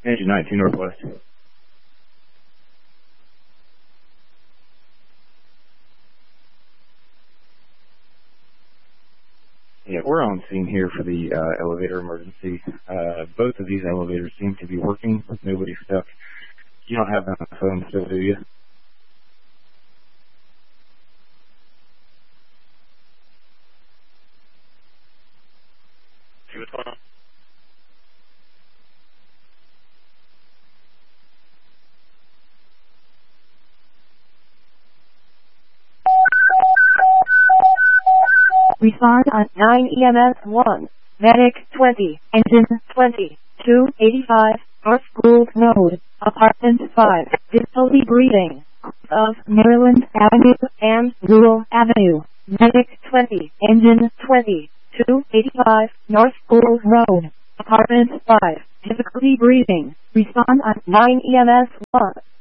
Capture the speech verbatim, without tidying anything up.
Engine nineteen Northwest. Yeah, we're on scene here for the uh, elevator emergency. Uh, both of these elevators seem to be working with nobody stuck. You don't have that on the phone still, do you? See what's going on? Respond on nine E M S one, Medic twenty, Engine twenty, two eighty-five, North Gould Road, Apartment five, difficulty breathing, of Maryland Avenue and Rural Avenue, Medic twenty, Engine twenty, two eighty-five, North Gould Road, Apartment five, difficulty breathing, respond on nine E M S one.